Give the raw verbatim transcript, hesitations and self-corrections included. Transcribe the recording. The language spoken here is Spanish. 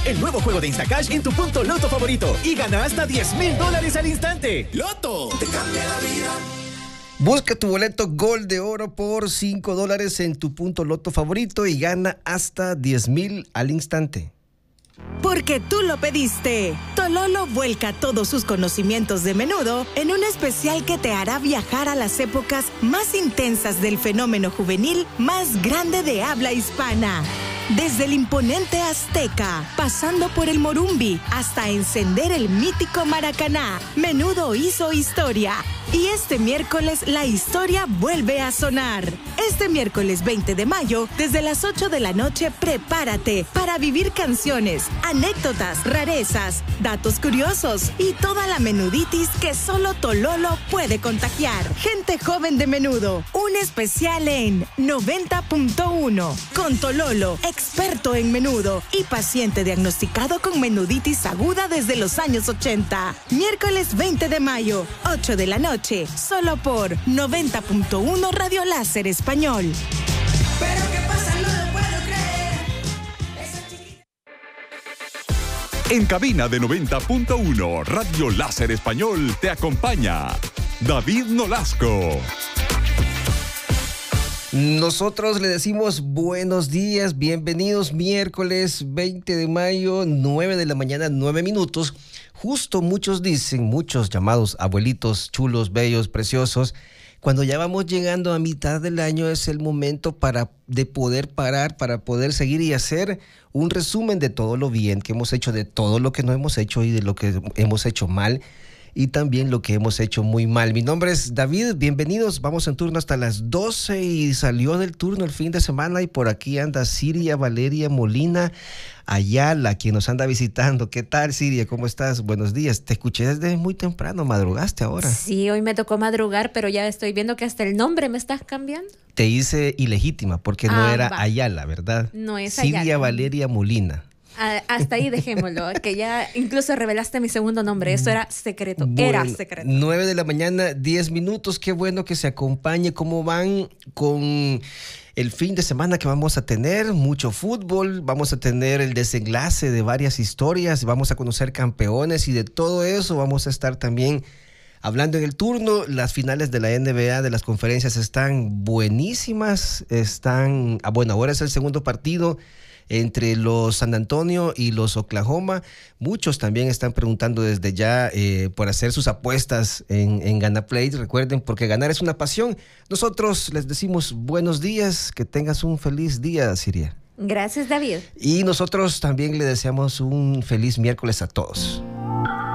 el nuevo juego de Instacash en tu punto Loto favorito y gana hasta diez mil dólares al instante. ¡Loto! ¡Te cambia la vida! Busca tu boleto Gol de Oro por cinco dólares en tu punto Loto favorito y gana hasta diez mil al instante. Porque tú lo pediste. Tololo vuelca todos sus conocimientos de Menudo en un especial que te hará viajar a las épocas más intensas del fenómeno juvenil más grande de habla hispana. Desde el imponente Azteca, pasando por el Morumbi, hasta encender el mítico Maracaná, Menudo hizo historia. Y este miércoles la historia vuelve a sonar. Este miércoles veinte de mayo, desde las ocho de la noche, prepárate para vivir canciones, anécdotas, rarezas, datos curiosos y toda la menuditis que solo Tololo puede contagiar. Gente joven de Menudo, un especial en noventa punto uno. Con Tololo, experto en menudo y paciente diagnosticado con menuditis aguda desde los años ochenta. Miércoles veinte de mayo, ocho de la noche. Solo por noventa punto uno Radio Láser Español. Pero qué pasa, no lo puedo creer. En cabina de noventa punto uno Radio Láser Español te acompaña David Nolasco. Nosotros le decimos buenos días, bienvenidos, miércoles veinte de mayo, nueve de la mañana, nueve minutos. Justo muchos dicen, muchos llamados abuelitos chulos, bellos, preciosos, cuando ya vamos llegando a mitad del año es el momento para de poder parar, para poder seguir y hacer un resumen de todo lo bien que hemos hecho, de todo lo que no hemos hecho y de lo que hemos hecho mal y también lo que hemos hecho muy mal. Mi nombre es David, bienvenidos, vamos en turno hasta las doce y salió del turno el fin de semana y por aquí anda Siria Valeria Molina Ayala, quien nos anda visitando. ¿Qué tal, Siria? ¿Cómo estás? Buenos días. Te escuché desde muy temprano, madrugaste ahora. Sí, hoy me tocó madrugar, pero ya estoy viendo que hasta el nombre me estás cambiando. Te hice ilegítima porque no ah, era va. Ayala, ¿verdad? No es Ayala. Siria Valeria Molina. Ah, hasta ahí dejémoslo, que ya incluso revelaste mi segundo nombre. Eso era secreto, Bueno, era secreto. nueve de la mañana, diez minutos. Qué bueno que se acompañe. ¿Cómo van con el fin de semana que vamos a tener? Mucho fútbol, vamos a tener el desenlace de varias historias, vamos a conocer campeones y de todo eso vamos a estar también hablando en el turno. Las finales de la N B A de las conferencias están buenísimas. Están, ah, bueno, ahora es el segundo partido entre los San Antonio y los Oklahoma. Muchos también están preguntando desde ya eh, por hacer sus apuestas en, en Ganaplay. Recuerden, porque ganar es una pasión. Nosotros les decimos buenos días, que tengas un feliz día, Siria. Gracias, David. Y nosotros también le deseamos un feliz miércoles a todos.